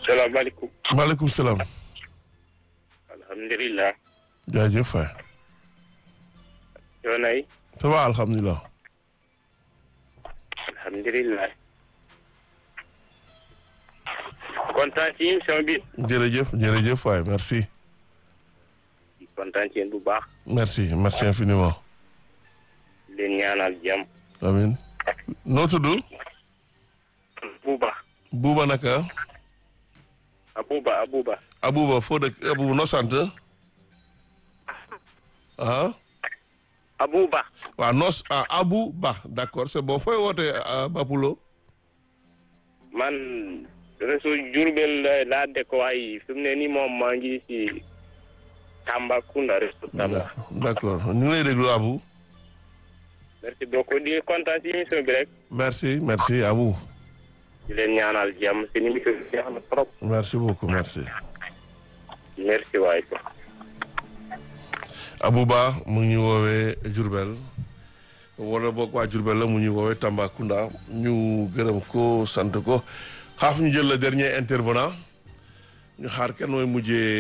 salaamaaleykum. maaleykum salaam. alhamdulilah. jaajëf waay. yoonay. ça va alhamdulilah. alhamdulilah. kontaan ci émission bi. jërëjëf jërëjëf waay merci. kontaan ci yéen bu baax. merci merci infiniment. leen ñaanal jàmm. amiin. noo tudd. Abuba. Buuba naka. Abuba. Abuba foo dëkk Abuba noo sant. ah. Abuba. waaw noos Abu Ba d'accord c'est bon fooy wootee Bapulo. man réseau Diourbel laa dëkk waaye fi mu ne nii moom maa ngi ci Tambacounda réseau Tamba. d'accord ñu ngi lay déglu Abu. merci beaucoup di kontaan ci émission bi rek. merci Abu. di leen ñaanal jàmm ci émission bi neex na trop. merci beaucoup merci. merci waay. Abouba mu ngi ñu woowee Diourbel wala boog waa Diourbel la mu ñu woowee Tambacounda ñu gërëm ko sant ko xaaf ñu jël le dernier intervenant ñu xaar kenn mooy mujjee